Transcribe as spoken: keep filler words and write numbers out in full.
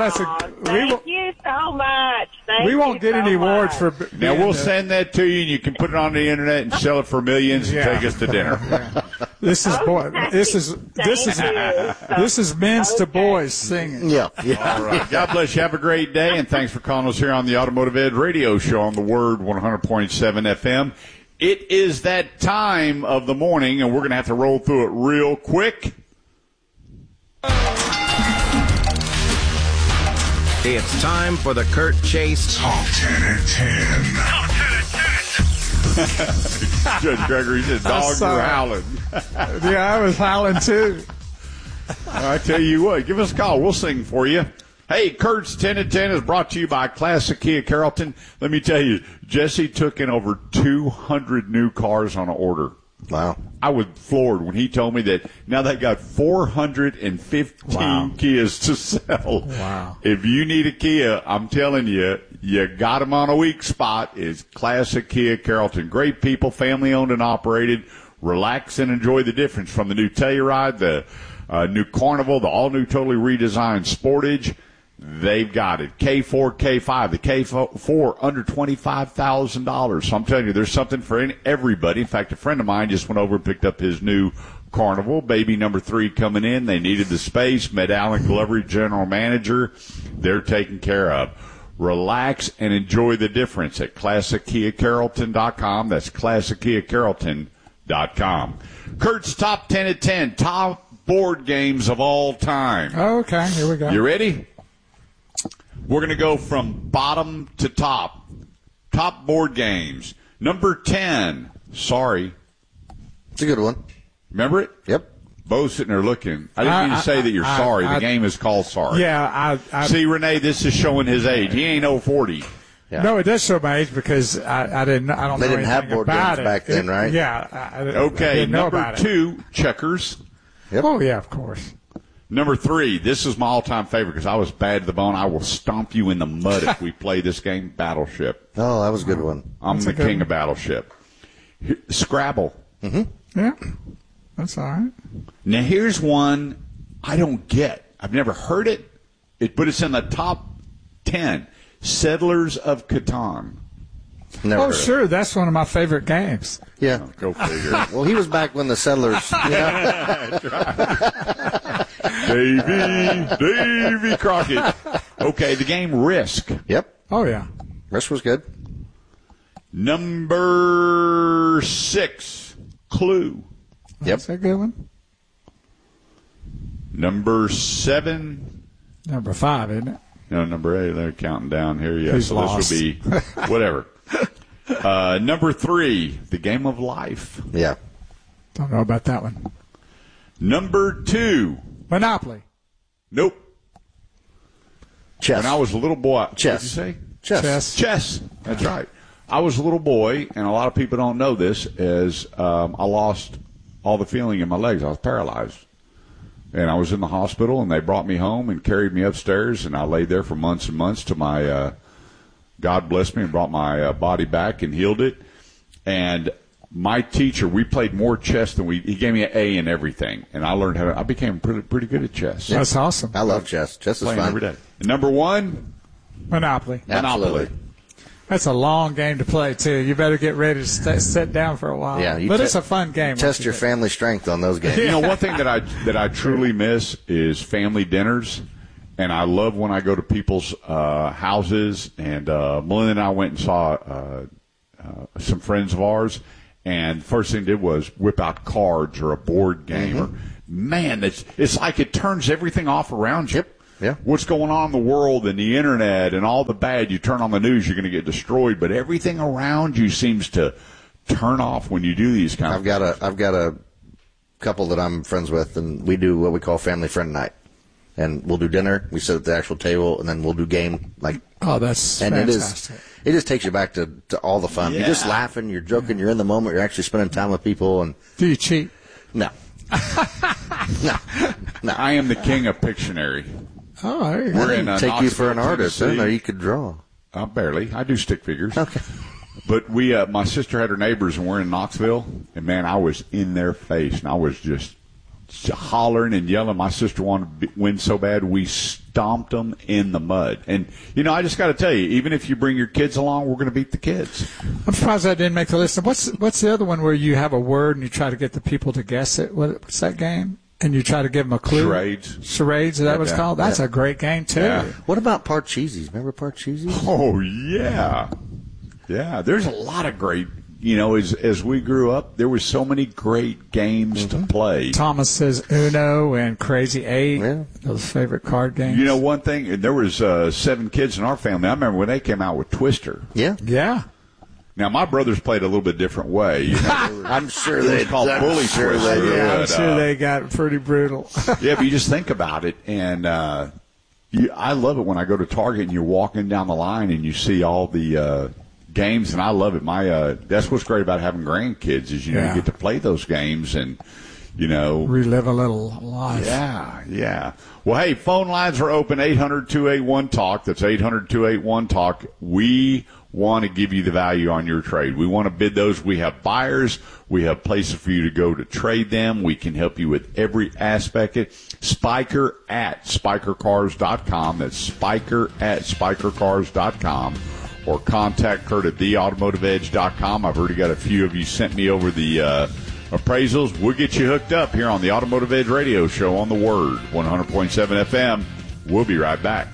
that's a. Thank we, you so much. Thank we won't get so any much. awards for. Now we'll send that to you, and you can put it on the internet and sell it for millions and Yeah. take us to dinner. Yeah. This is boy. This is this is this is men's okay. to boys singing. Yeah. yeah. All right. God bless you. Have a great day, and thanks for calling us here on the Automotive Ed Radio Show on the Word one hundred point seven F M. It is that time of the morning, and we're going to have to roll through it real quick. It's time for the Kurt Chase Top ten at ten. Top ten at ten. Judge Gregory said, dogs are howling. Yeah, I was howling too. I tell you what, give us a call. We'll sing for you. Hey, Kurt's ten at ten is brought to you by Classic Kia Carrollton. Let me tell you, Jesse took in over two hundred new cars on an order. Wow. I was floored when he told me that now they got four hundred fifteen Wow. Kias to sell. Wow. If you need a Kia, I'm telling you, you got them on a weak spot. Is Classic Kia Carrollton. Great people, family owned and operated. Relax and enjoy the difference from the new Telluride, the uh, new Carnival, the all-new totally redesigned Sportage. They've got it. K four, K five. The K four under twenty-five thousand dollars. So I'm telling you, there's something for any, everybody. In fact, a friend of mine just went over and picked up his new Carnival. Baby number three coming in. They needed the space. Met Alan Glover, general manager. They're taken care of. Relax and enjoy the difference at classic kia carrollton dot com. That's classic kia carrollton dot com. Kurt's top ten at ten. Top board games of all time. Oh, okay, here we go. You ready? We're going to go from bottom to top. Top board games. Number ten. Sorry. It's a good one. Remember it? Yep. Bo's sitting there looking. I didn't I, mean to say I, that you're I, sorry. I, the game is called Sorry. Yeah, I. I See, Renee, this is showing his age. He ain't oh forty. Yeah. No, it does show my age because I, I didn't. I don't. They know didn't have anything board about games it. back then, It- right? Yeah. I, I, Okay, I didn't know number about it. two, checkers. Yep. Oh yeah, of course. Number three, this is my all-time favorite because I was bad to the bone. I will stomp you in the mud if we play this game, Battleship. Oh, that was a good one. I'm That's the a good king one. of Battleship. Here- Scrabble. Yeah, that's all right. Now, here's one I don't get. I've never heard it, it but it's in the top ten. Settlers of Catan. Never Oh heard of it. sure, that's one of my favorite games. Yeah. Go figure. Well, he was back when the settlers. Yeah. Davy, Davy Crockett. Okay, the game Risk. Yep. Oh yeah. Rest was good. Number six, Clue. Yep. That's a good one. Number seven, Number five, isn't it? no, number eight. They're counting down here. Yeah, Who's so lost? this will be whatever. Uh, number three, The Game of Life. Yeah. Don't know about that one. Number two, Monopoly. nope. Chess. When I was a little boy, Chess. What'd you say? Chess. Chess. Chess. That's right. I was a little boy, and a lot of people don't know this, as um, I lost all the feeling in my legs. I was paralyzed. And I was in the hospital, and they brought me home and carried me upstairs, and I laid there for months and months till my uh, God blessed me and brought my uh, body back and healed it. And my teacher, we played more chess than we, he gave me an A in everything. And I learned how to, I became pretty, pretty good at chess. That's awesome. I love chess. Chess is Playing fun. every day. And number one, Monopoly. Absolutely. Monopoly. That's a long game to play too. You better get ready to st- sit down for a while. Yeah, you but te- it's a fun game. Test once you your get- family strength on those games. You know, one thing that I that I truly miss is family dinners, and I love when I go to people's uh, houses. And uh, Melinda and I went and saw uh, uh, some friends of ours, and first thing they did was whip out cards or a board game. Mm-hmm. Or man, it's it's like it turns everything off around you. Yep. Yeah. What's going on in the world and the internet and all the bad, you turn on the news, you're going to get destroyed. But everything around you seems to turn off when you do these kind I've of got a I've got a couple that I'm friends with, and we do what we call family friend night. And we'll do dinner. We sit at the actual table, and then we'll do game. Like, Oh, that's and fantastic. it is it just takes you back to, to all the fun. You're just Yeah. laughing, you're joking, you're in the moment, you're actually spending time with people. And Do you cheat? no, no, no. I am the king of Pictionary. Oh, there you go. We're I in didn't uh, take you for an Knoxville, artist, Tennessee. then, or you could draw. Uh, barely. I do stick figures. Okay. But we, uh, my sister had her neighbors, and we're in Knoxville, and man, I was in their face, and I was just hollering and yelling. My sister wanted to be- win so bad, we stomped them in the mud. And, you know, I just got to tell you, even if you bring your kids along, we're going to beat the kids. I'm surprised I didn't make the list. What's what's the other one where you have a word and you try to get the people to guess it? What, what's that game? And you try to give them a clue? Charades. Charades, is that Yeah, what it's yeah, called? That's yeah. a great game, too. Yeah. What about Parcheesies? Remember Parcheesies? Oh, yeah. Yeah, there's a lot of great, you know, as as we grew up, there were so many great games Mm-hmm. to play. Thomas says Uno and Crazy Eight, Yeah. those favorite card games. You know, one thing, there was uh, seven kids in our family. I remember when they came out with Twister. Yeah. Yeah. Now, my brothers played a little bit different way. You know, I'm sure it was they called I'm Bully sure Twister. they did. Yeah, I'm but, sure uh, they got pretty brutal. Yeah, but you just think about it, and uh, you, I love it when I go to Target and you're walking down the line and you see all the uh, games, and I love it. My uh, that's what's great about having grandkids is you know Yeah. you get to play those games and you know. Relive a little life. Yeah, yeah. Well, hey, phone lines are open, eight hundred, two eight one, talk. That's eight hundred, two eight one, talk. We want to give you the value on your trade. We want to bid those. We have buyers. We have places for you to go to trade them. We can help you with every aspect. It Spiker at spiker cars dot com. That's Spiker at spiker cars dot com. Or contact Kurt at the automotive edge dot com. I've already got a few of you sent me over the uh, appraisals. We'll get you hooked up here on the Automotive Edge Radio Show on the Word, one hundred point seven F M. We'll be right back.